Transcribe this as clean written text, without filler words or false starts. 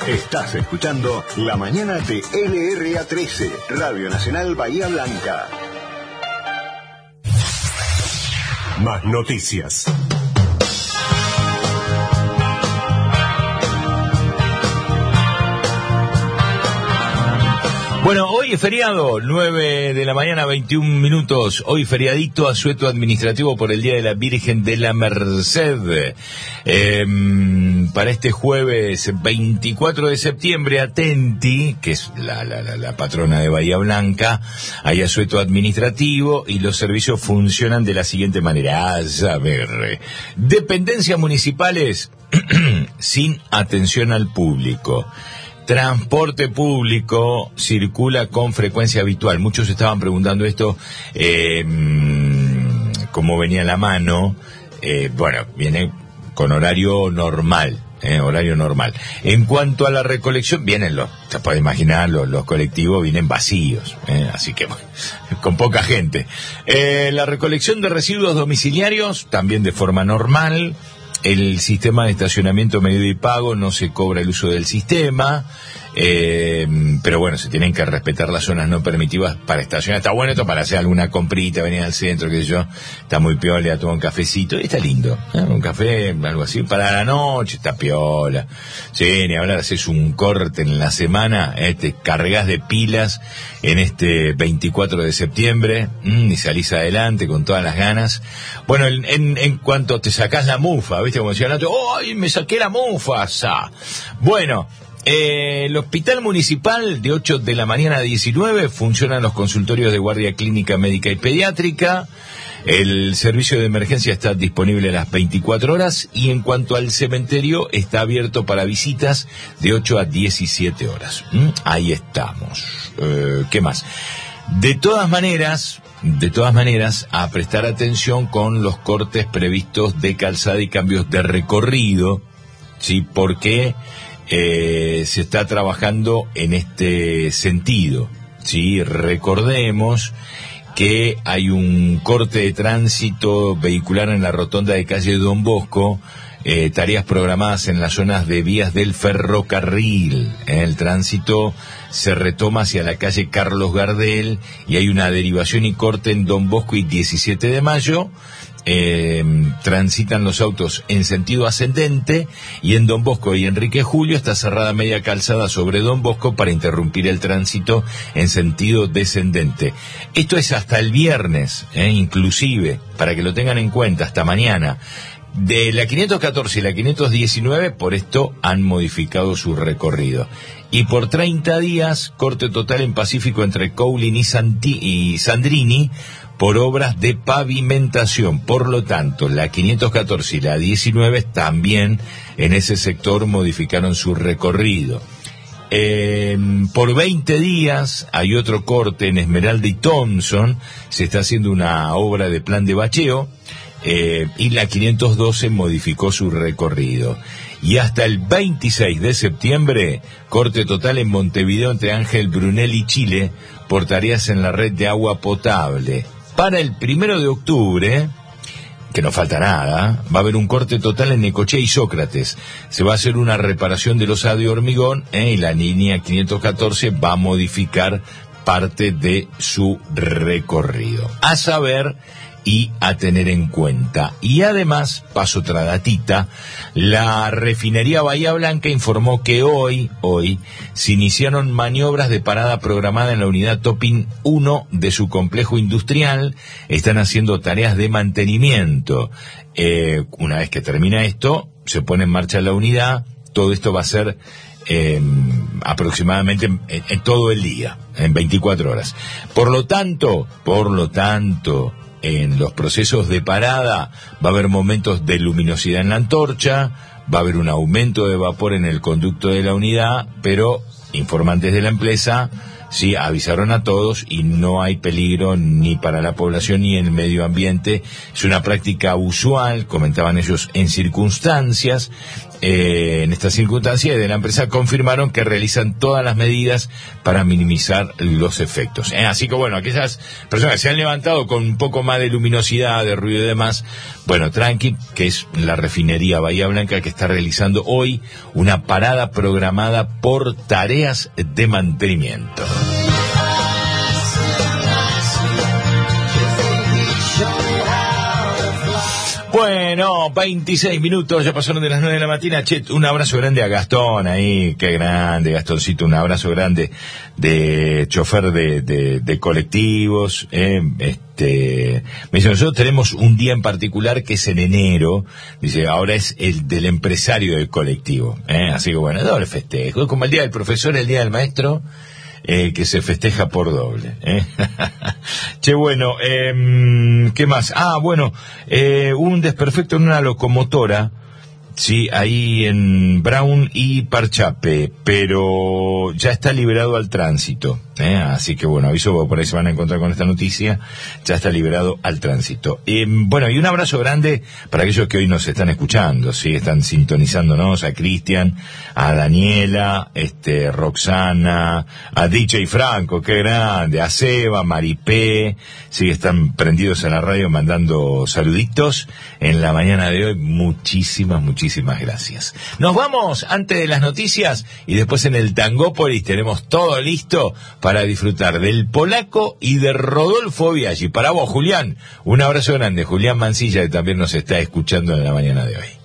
Estás escuchando La Mañana de LRA13, Radio Nacional Bahía Blanca. Más noticias. Bueno, hoy es feriado, 9 de la mañana, 21 minutos. Hoy feriadito asueto administrativo por el Día de la Virgen de la Merced. Para este jueves 24 de septiembre, atenti, que es la patrona de Bahía Blanca, hay asueto administrativo y los servicios funcionan de la siguiente manera. A saber, dependencias municipales sin atención al público. Transporte público circula con frecuencia habitual. Muchos estaban preguntando esto, cómo venía la mano. Bueno, viene con horario normal. Horario normal. En cuanto a la recolección, vienen se puede imaginar, los colectivos vienen vacíos, así que bueno, con poca gente. La recolección de residuos domiciliarios, también de forma normal. El sistema de estacionamiento medido y pago, no se cobra el uso del sistema, pero bueno, se tienen que respetar las zonas no permitidas para estacionar. Está bueno esto para hacer alguna comprita, venir al centro, qué sé yo, está muy piola, tomar un cafecito, y está lindo, un café, algo así, para la noche, está piola. Sí, ni hablar, haces un corte en la semana, te cargas de pilas en este 24 de septiembre, y salís adelante con todas las ganas. Bueno, en cuanto te sacás la mufa, ¿viste? Como decían antes, ¡ay, me saqué la mufa! Bueno, el Hospital Municipal de 8 de la mañana a 19 funcionan los consultorios de guardia clínica, médica y pediátrica. El servicio de emergencia está disponible a las 24 horas y en cuanto al cementerio está abierto para visitas de 8 a 17 horas. Ahí estamos. ¿Qué más? De todas maneras, a prestar atención con los cortes previstos de calzada y cambios de recorrido, ¿sí? Porque se está trabajando en este sentido, ¿sí? Recordemos que hay un corte de tránsito vehicular en la rotonda de calle Don Bosco, tareas programadas en las zonas de vías del ferrocarril. El tránsito se retoma hacia la calle Carlos Gardel y hay una derivación y corte en Don Bosco y 17 de Mayo. Transitan los autos en sentido ascendente y en Don Bosco y Enrique Julio está cerrada media calzada sobre Don Bosco para interrumpir el tránsito en sentido descendente. Esto es hasta el viernes, inclusive, para que lo tengan en cuenta, hasta mañana. De la 514 y la 519, por esto han modificado su recorrido. Y por 30 días, corte total en Pacífico entre Coulin y Sandrini por obras de pavimentación. Por lo tanto, la 514 y la 19 también en ese sector modificaron su recorrido. Por 20 días hay otro corte en Esmeralda y Thompson, se está haciendo una obra de plan de bacheo. Y la 512 modificó su recorrido. Y hasta el 26 de septiembre, corte total en Montevideo entre Ángel Brunel y Chile por tareas en la red de agua potable. Para el 1 de octubre, que no falta nada, va a haber un corte total en Necochea y Sócrates. Se va a hacer una reparación de losa de hormigón, y la línea 514 va a modificar parte de su recorrido. A saber y a tener en cuenta. Y además, paso otra datita, la refinería Bahía Blanca informó que hoy se iniciaron maniobras de parada programada en la unidad Topping 1 de su complejo industrial. Están haciendo tareas de mantenimiento. Una vez que termina esto, se pone en marcha la unidad. Todo esto va a ser aproximadamente en todo el día, en 24 horas. Por lo tanto, en los procesos de parada va a haber momentos de luminosidad en la antorcha, va a haber un aumento de vapor en el conducto de la unidad, pero informantes de la empresa sí avisaron a todos y no hay peligro ni para la población ni en el medio ambiente. Es una práctica usual, comentaban ellos, en circunstancias en esta circunstancia, de la empresa confirmaron que realizan todas las medidas para minimizar los efectos. Así que bueno, aquellas personas que se han levantado con un poco más de luminosidad, de ruido y demás, bueno, tranqui, que es la refinería Bahía Blanca que está realizando hoy una parada programada por tareas de mantenimiento. Bueno, 26 minutos, ya pasaron de las 9 de la mañana. Che, un abrazo grande a Gastón ahí, qué grande, Gastoncito, un abrazo grande de chofer de colectivos. Me dice, nosotros tenemos un día en particular que es en enero, dice, ahora es el del empresario del colectivo, así que bueno, doble festejo, es como el día del profesor, el día del maestro, que se festeja por doble. Che, bueno, ¿qué más? Bueno, un desperfecto en una locomotora, sí, ahí en Brown y Parchape, pero ya está liberado al tránsito, así que bueno, aviso, por ahí se van a encontrar con esta noticia, ya está liberado al tránsito. Bueno, y un abrazo grande para aquellos que hoy nos están escuchando, sí, están sintonizándonos, a Cristian, a Daniela, Roxana, a DJ Franco, qué grande, a Seba, Maripé, sí, están prendidos a la radio mandando saluditos en la mañana de hoy. Muchísimas gracias. Nos vamos antes de las noticias y después en el Tangópolis tenemos todo listo para disfrutar del Polaco y de Rodolfo Biaggi. Para vos, Julián, un abrazo grande. Julián Mancilla, que también nos está escuchando en la mañana de hoy.